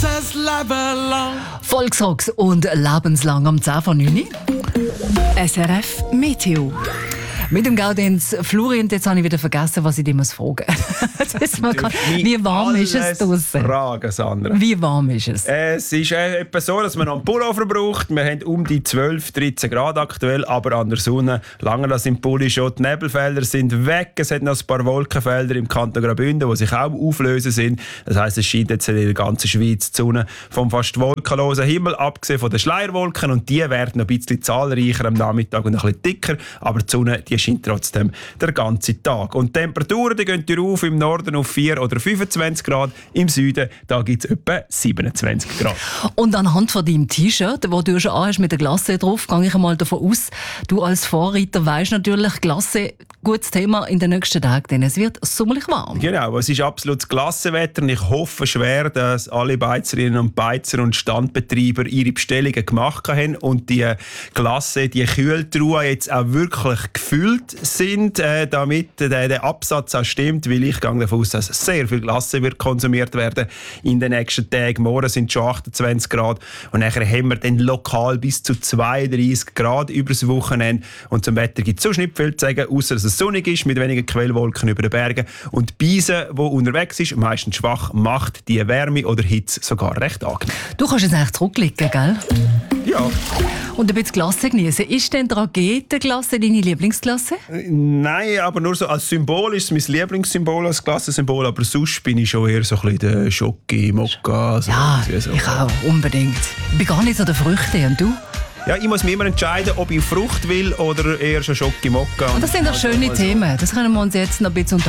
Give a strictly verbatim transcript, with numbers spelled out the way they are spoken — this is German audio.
ganzes Leben lang. Volksrocks und lebenslang am zehn vor neun. S R F Meteo. Mit dem Gaudenz Florient, jetzt habe ich wieder vergessen, was ich dir muss fragen muss. Wie warm ist es draussen? Fragen, Sandra. Wie warm ist es? Es ist äh, etwa so, dass man noch einen Pullover braucht. Wir haben um die zwölf, dreizehn Grad aktuell, aber an der Sonne lange das im Pulli schon. Die Nebelfelder sind weg. Es hat noch ein paar Wolkenfelder im Kanton Graubünden, die sich auch auflösen sind. Das heisst, es scheint jetzt in der ganzen Schweiz die Sonne vom fast wolkenlosen Himmel, abgesehen von den Schleierwolken. Und die werden noch ein bisschen zahlreicher am Nachmittag und ein bisschen dicker. Aber die Sonne, die scheint trotzdem den ganzen Tag. Und die Temperaturen die gehen auf im Norden auf vier oder fünfundzwanzig Grad, im Süden da gibt es etwa siebenundzwanzig Grad. Und anhand von deinem T-Shirt, das du schon anhast mit der Glasse drauf, gehe ich einmal davon aus, du als Vorreiter weisst natürlich, Glasse, gutes Thema in den nächsten Tagen, denn es wird sommerlich warm. Genau, es ist absolutes Klassenwetter und ich hoffe schwer, dass alle Beizerinnen und Beizer und Standbetreiber ihre Bestellungen gemacht haben und die Glasse, die Kühltruhe jetzt auch wirklich gefüllt sind, äh, damit äh, der Absatz auch stimmt, weil ich gehe davon aus, dass sehr viel Glasse wird konsumiert werden in den nächsten Tagen. Morgen sind es schon achtundzwanzig Grad und nachher haben wir dann lokal bis zu zweiunddreißig Grad übers Wochenende. Und zum Wetter gibt es sonst nicht viel zu sagen, außer dass es sonnig ist, mit wenigen Quellwolken über den Bergen. Und die Beise, die unterwegs ist, meistens schwach, macht die Wärme oder Hitze sogar recht angenehm. Du kannst jetzt eigentlich zurücklegen, gell? Ja. Und ein bisschen Glasse genießen. Ist denn die Raketenglasse deine Lieblingsglasse? Nein, aber nur so als Symbol ist es mein Lieblingssymbol, als Klassensymbol. Aber sonst bin ich schon eher so ein bisschen der Schoki, Mokka. So ja, so. Ich auch, unbedingt. Ich bin gar nicht so der Früchte. Und du? Ja, ich muss mich immer entscheiden, ob ich Frucht will oder eher schon Schoki, Mokka. Und das sind doch schöne Themen. Das können wir uns jetzt noch ein bisschen